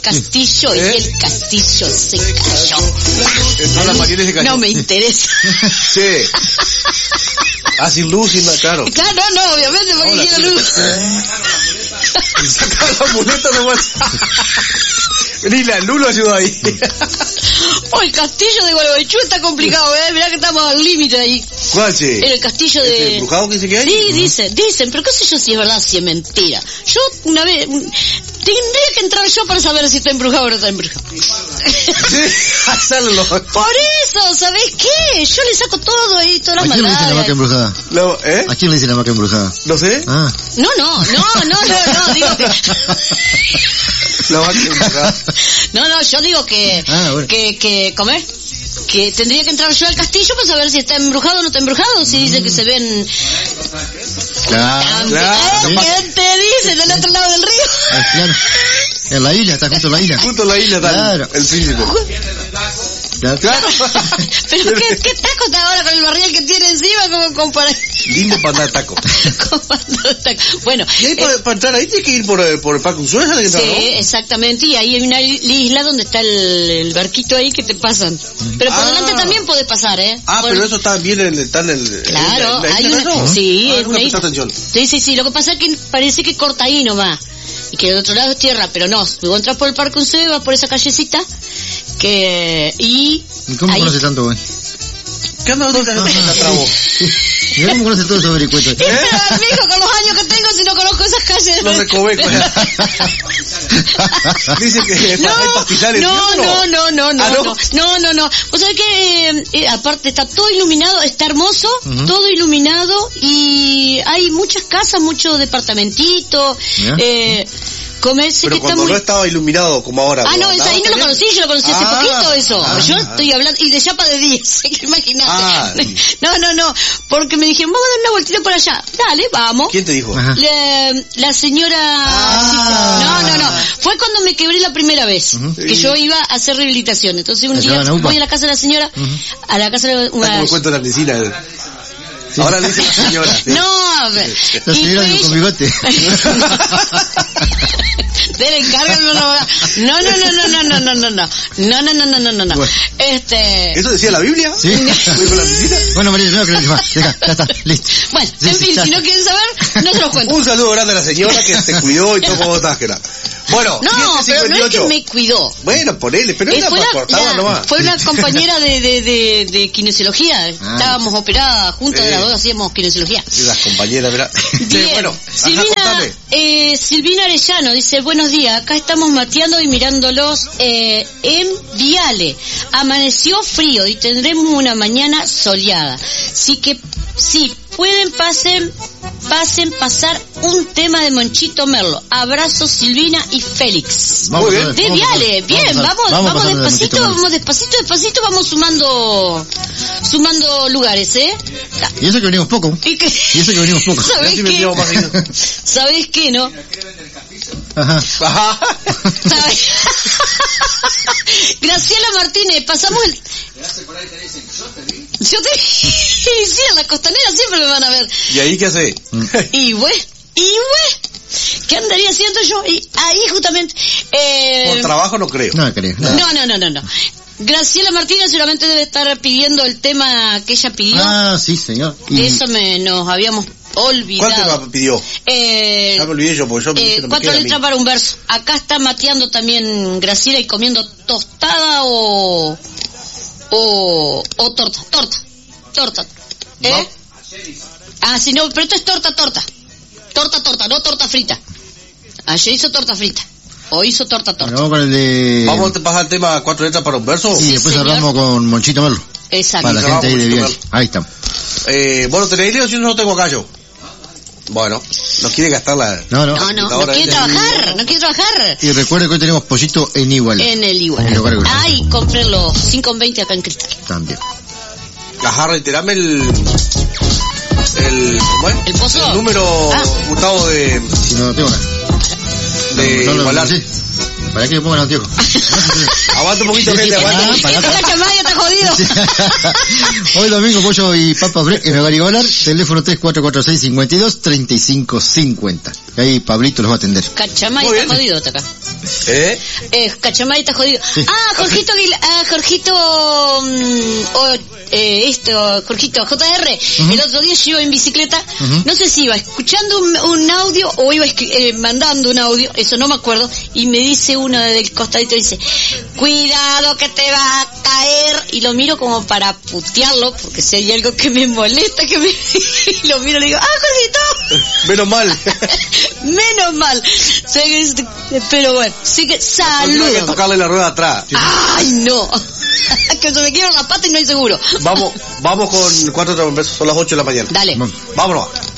castillo y el castillo se cayó. No me interesa. Sí. Sin luz, claro. Claro, no, obviamente, porque quiero luz. Saca la muleta nomás. Vení, la luz lo ayudó ahí. El castillo de Gualeguaychú está complicado, mirá que estamos al límite ahí. ¿Cuál, che? En el castillo de... ¿El embrujado que dice que hay? Sí, dicen, pero qué sé yo si es verdad, si es mentira. Yo una vez... Tendría que entrar yo para saber si está embrujado o no está embrujado. Sí, hacerlo. Por eso, ¿sabés qué? Yo le saco todo ahí, todas las maldades. ¿A quién le dicen la vaca embrujada? ¿A quién le dicen la vaca embrujada? No sé. No, digo que... La vaca embrujada. No, yo digo que... Bueno. que ¿comer? Que tendría que entrar yo al castillo para saber si está embrujado o no está embrujado. Si dice que se ven... Claro. ¿Quién te dice? Del otro lado del río. Claro. En la isla, está junto a la isla. Junto a la isla está claro. El príncipe. Claro. Pero ¿qué taco está ahora con el barril que tiene encima como comparar? Lindo para andar taco. Bueno. Y ahí para entrar ahí tiene que ir por el Parque Ushuaia. Sí, ¿no? Exactamente. Y ahí hay una isla donde está el barquito ahí que te pasan. Pero por delante también podés pasar, Pero eso está bien está en el... Claro, hay una... Sí, es una isla. Atención. Sí. Lo que pasa es que parece que corta ahí nomás. Y que del otro lado es tierra, pero no. Luego entras por el Parque Ushuaia, vas por esa callecita ¿Y cómo conoce tanto, güey? ¿Qué anda ahorita? Mirá cómo conoce todo eso vericueto. Pero, mijo, con los años que tengo, si no conozco esas calles... No recoveco. Dice que hay pastizales. No. Vos sabés que, aparte, está todo iluminado, está hermoso, todo iluminado, y hay muchas casas, muchos departamentitos, pero cuando no estaba iluminado como ahora. No, ahí no lo conocí, yo lo conocí hace poquito eso. Yo estoy hablando, y de Chapa de 10, imagínate. No, porque me dijeron, vamos a dar una vueltita por allá. Dale, vamos. ¿Quién te dijo? La señora... No, fue cuando me quebré la primera vez, que yo iba a hacer rehabilitación. Entonces un día voy a la casa de la señora, a la casa de una... Como cuento la vecina. Sí. Ahora le dice la señora. ¿Sí? No, la señora con bigote. Dele, encárgame No. Bueno. ¿Eso decía la Biblia? Sí. Bueno, María, no creo que más. Ya está, listo. Bueno, en fin, si no quieren saber, no se los cuento. Un saludo grande a la señora que te cuidó y todo como estás, que era. Bueno, no, pero no es que me cuidó. Bueno, ponele, pero era para cortarla nomás. Fue una compañera de kinesiología. Estábamos operadas juntas, las dos hacíamos kinesiología. Las compañeras, ¿verdad? Bien, bueno, Silvina Arellano dice, buenos días, acá estamos mateando y mirándolos en Viale. Amaneció frío y tendremos una mañana soleada. Así que, sí, pueden pasar un tema de Monchito Merlo. Abrazos Silvina y Félix. Muy bien. De Viale, bien, vamos despacito, vamos sumando lugares, Y eso que venimos poco. ¿Sabés qué, no? Ajá. Graciela Martínez, pasamos el... Yo te sí, en la costanera siempre me van a ver. ¿Y ahí qué hace? Y ¿qué andaría haciendo yo? Y ahí justamente... Por trabajo no creo. No. Graciela Martínez seguramente debe estar pidiendo el tema que ella pidió. Sí, señor. De eso nos habíamos olvidado. ¿Cuál tema pidió? Ya me olvidé yo, porque yo... 4 letras para un verso. Acá está mateando también Graciela y comiendo tostada o torta. ¿No? Sí, no, pero esto es torta, no torta frita. Ayer hizo torta frita. O hizo torta. Bueno, vamos con el de... ¿Vamos a pasar el tema 4 letras para un verso? Sí, después hablamos con Monchito Merlo. Exacto. Para la gente ahí de Viale. Ahí estamos. Bueno, ¿tenéis lío si no tengo acá yo? Bueno, no quiere gastar la... No quiere trabajar. Y recuerde que hoy tenemos pollito en Iguala. En el Iguala. Y compré los 5.20 acá en Cristal. También. Ajá, reiterame el pozo. El número, Gustavo, de... Si no tengo nada. De Igualar. ¿Para qué le pongo el anteojo? Aguanta un poquito, gente, aguanta. Esta chamaya está jodido. Hoy domingo, pollo y papa break en Hogar Igualar. Teléfono 3446-52-3550. Y ahí Pablito los va a atender. Cachamay Muy está bien. jodido hasta acá. Cachamay está jodido. Sí. Jorgito Jorgito JR, el otro día yo iba en bicicleta, no sé si iba escuchando un audio o iba mandando un audio, eso no me acuerdo, y me dice uno del costadito, dice, cuidado que te va a caer, y lo miro como para putearlo, porque si hay algo que me molesta, y lo miro y le digo, Jorgito, Menos mal. menos mal. Pero bueno, sí que Hay que saludos. tocarle la rueda atrás. Ay, no. Que se me quiebra la pata y no hay seguro. Vamos con 4 besos, son las 8 de la mañana. Dale. Vámonos.